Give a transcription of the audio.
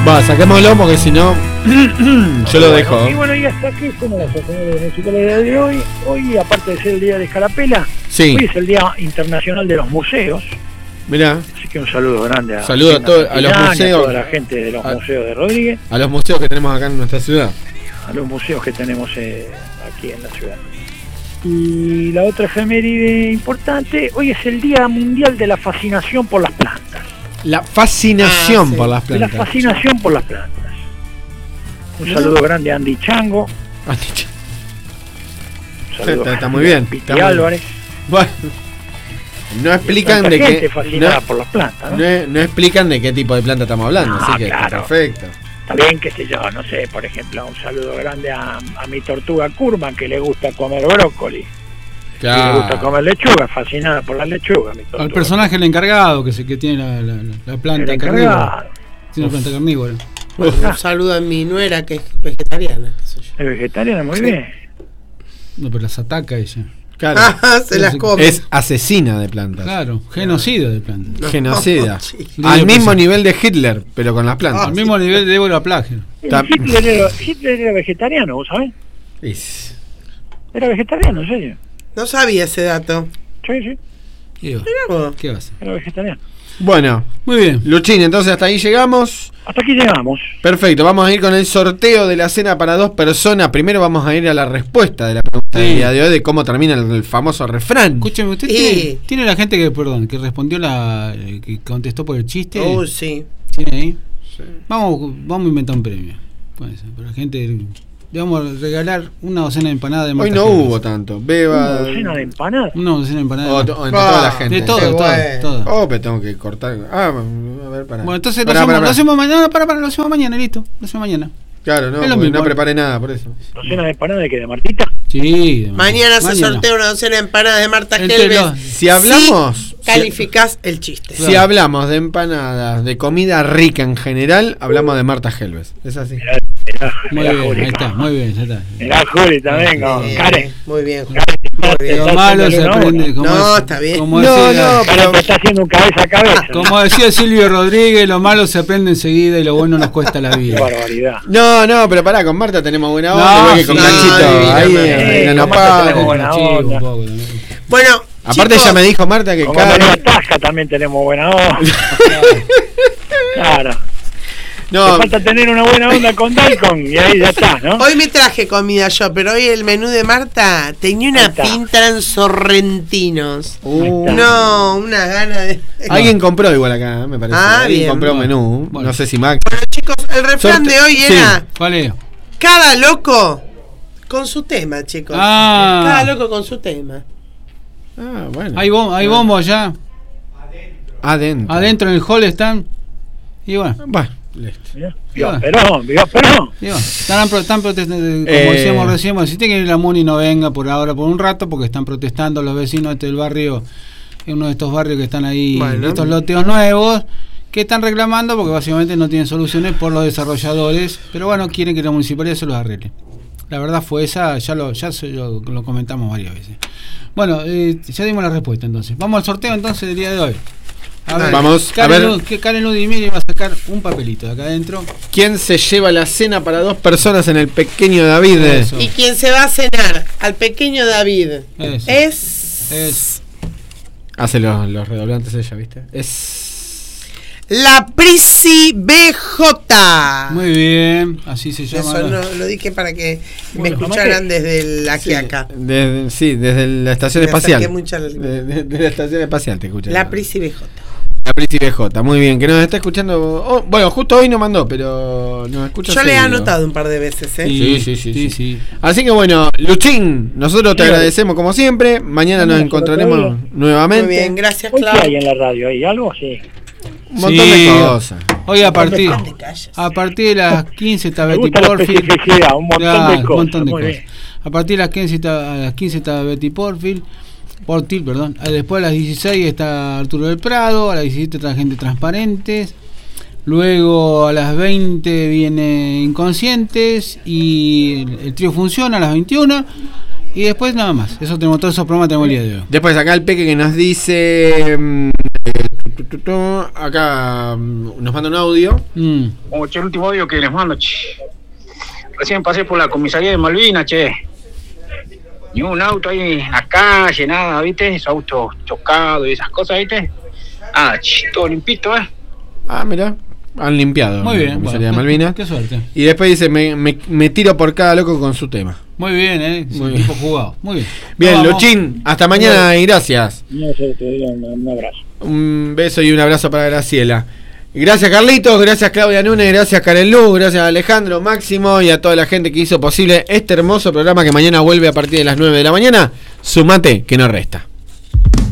Va, saquémoslo porque si no yo lo dejo. Y bueno, y hasta aquí como las opiniones musicales de hoy. Hoy, aparte de ser el día de Escarapela, sí, hoy es el Día Internacional de los Museos. Mirá. Así que un saludo grande a saludo a todos, a los museos, a toda la gente de los museos de Rodríguez, a los museos que tenemos acá en nuestra ciudad, a los museos que tenemos aquí en la ciudad. Y la otra efeméride importante, hoy es el Día Mundial de la Fascinación por las Plantas. La fascinación por las plantas. La fascinación por las plantas. Un saludo grande a Andy Chango. Un saludo está muy bien. Piti Álvarez. Bueno, no explican de qué. Fascinada por las plantas, ¿no? No explican de qué tipo de planta estamos hablando, así que claro. está perfecto. Está bien, qué sé yo, no sé, por ejemplo, un saludo grande a mi tortuga Kurman, que le gusta comer brócoli. Claro. Y le gusta comer lechuga, fascinada por la lechuga. Al personaje el encargado, que tiene la planta carnívora. Tiene una planta carnívora. Bueno, un saludo a mi nuera, que es vegetariana. ¿Es vegetariana? Muy bien. No, pero las ataca ella. Claro. Se las come. Es asesina de plantas. Claro, genocida de plantas. No, genocida. Al mismo nivel de Hitler, pero con las plantas. Al mismo nivel de Débora Plagio. Hitler era vegetariano, ¿vos sabés? Era vegetariano, en serio. No sabía ese dato. Sí. ¿Qué va a hacer? Era vegetariano. Bueno, muy bien. Luchín, entonces hasta ahí llegamos. Hasta aquí llegamos. Perfecto, vamos a ir con el sorteo de la cena para 2 personas. Primero vamos a ir a la respuesta de la pregunta del día de hoy, de cómo termina el famoso refrán. Escúcheme, ¿usted tiene la gente que respondió que contestó por el chiste? Sí. ¿Tiene ahí? Sí. Vamos a inventar un premio. Puede ser, pero la gente... Le vamos a regalar una docena de empanadas de Marta. Hoy no hubo tanto. ¿Una docena de empanadas? Una docena de empanadas. Entre toda la gente. De todo. Pero tengo que cortar. A ver, para. Bueno, entonces lo hacemos mañana. Lo hacemos mañana, listo. Lo hacemos mañana. Claro, no preparé nada por eso. ¿Docena de empanadas de qué? ¿De Martita? Sí. Mañana se sortea una docena de empanadas de Marta Helves. Si hablamos... calificás el chiste. Si hablamos de empanadas, de comida rica en general, hablamos de Marta Helves. Es así. Muy bien, ahí está, muy bien, ya está. Mirá, Juli, también, Karen. Muy bien, Lo malo se aprende. No, está bien. Pero está haciendo un cabeza a cabeza. Como decía Silvio Rodríguez, lo malo se aprende enseguida y lo bueno nos cuesta la vida. Qué barbaridad. No, pero pará, con Marta tenemos buena onda. Con Nachito, ahí no buena onda. Bueno, aparte ella me dijo, Marta, que cada Tasca también tenemos buena onda. Claro. No. Falta tener una buena onda con Dalcon y ahí ya está, ¿no? Hoy me traje comida yo, pero hoy el menú de Marta tenía una pinta en sorrentinos. No, una gana de... Alguien compró igual acá, me parece. Alguien bien. Compró un menú, no sé si Max. Bueno, chicos, el refrán de hoy era... ¿Cuál es? Cada loco con su tema, chicos. Cada loco con su tema. Bueno. ¿Hay bombo allá? Adentro. Adentro en el hall están. Y bueno. Pero. Están protestando, como decíamos recién, si tiene que ir la MUNI no venga por ahora, por un rato, porque están protestando los vecinos del barrio, en uno de estos barrios que están ahí, estos loteos nuevos, que están reclamando porque básicamente no tienen soluciones por los desarrolladores, pero bueno, quieren que la municipalidad se los arregle. La verdad fue esa, ya lo comentamos varias veces. Bueno, ya dimos la respuesta entonces. Vamos al sorteo entonces del día de hoy. Vamos a ver. Karen Ludimiri va a sacar un papelito de acá adentro. ¿Quién se lleva la cena para 2 personas en el pequeño David? Eso. ¿Y quién se va a cenar al pequeño David? Eso. Es. Hace los redoblantes ella, ¿viste? Es. La Prisi BJ. Muy bien, así se llama. Eso lo dije para que me escucharan desde la acá. Desde la estación espacial. De la estación espacial te escuchan. La Prisi BJ. La Prisi BJ, muy bien, que nos está escuchando. Bueno, justo hoy no mandó, pero nos escucha. Yo le he anotado un par de veces, Sí. Así que bueno, Luchín, nosotros te agradecemos como siempre. Mañana nos encontraremos nuevamente. Muy bien, gracias, Clau. ¿Qué hay en la radio? ¿Hay algo? Sí. Un montón de cosas. Hoy a partir de las 15 está Betty Porfield. Un montón de cosas. A partir de las 15 está Betty Porfield. Después a las 16 está Arturo del Prado. A las 17 está Gente Transparentes. Luego a las 20 viene Inconscientes. Y el trío Funciona a las 21. Y después nada más. Todos esos programas tenemos el día de hoy. Después acá el Peque que nos dice Acá nos manda un audio. El último audio que les mando, che. Recién pasé por la comisaría de Malvinas, che. Ni un auto ahí en la calle, nada, ¿viste? Esos autos chocados y esas cosas, ¿viste? Todo limpito, mirá. Han limpiado. Muy bien. Comisaría de Malvinas. Qué suerte. Y después dice, me tiro por cada loco con su tema. Muy bien, Muy bien. Tipo jugado. Muy bien. Bien, Luchín, hasta mañana y gracias. No sé, te digo un abrazo. Un beso y un abrazo para Graciela. Gracias Carlitos, gracias Claudia Núñez, gracias Karen Luz, gracias Alejandro, Máximo y a toda la gente que hizo posible este hermoso programa que mañana vuelve a partir de las 9 de la mañana. Sumate que no resta.